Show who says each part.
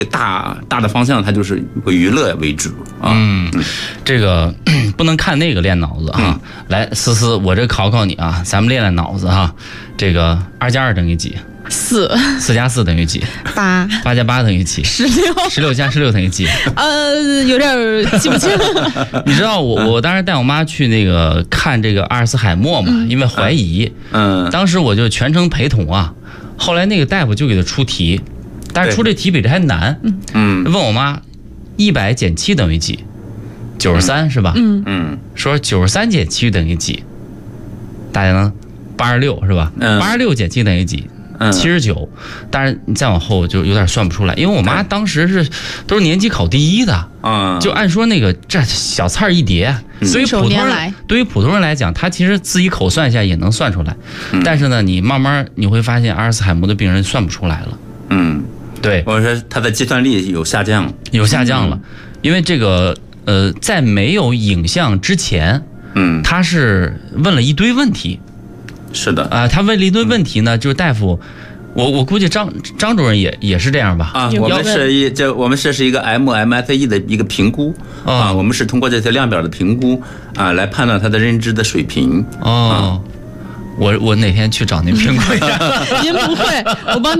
Speaker 1: 大的方向，它就是以娱乐为主啊。
Speaker 2: 这个不能看那个练脑子哈。来，思思，我这考考你啊，咱们练练脑子哈。这个2加2等于几？4加4等于几？8加8等于几？16加16等于几？
Speaker 3: 有点记不清。
Speaker 2: 你知道我当时带我妈去那个看这个阿尔茨海默嘛，因为怀疑，当时我就全程陪同啊。后来那个大夫就给他出题，但是出这题比这还难。问我妈，100减7等于几？93是吧？说93减7等于几？大家呢？86是吧？86减7等于几？79，但是你再往后就有点算不出来，因为我妈当时都是年级考第1的，就按说那个这小菜一碟，对于普通人来讲，他其实自己口算一下也能算出来，但是呢，你慢慢你会发现阿尔茨海默的病人算不出来了。对，
Speaker 1: 我说他的计算力有下降
Speaker 2: 了，因为这个在没有影像之前，他是问了一堆问题。
Speaker 1: 是的
Speaker 2: 他问了一堆问题呢，就是大夫，我估计张主任也是这样吧？
Speaker 1: 我们这是一个 MMSE 的一个评估我们是通过这些量表的评估来判断他的认知的水平。
Speaker 2: 我哪天去找您评估一下？
Speaker 3: 您不会，我帮你。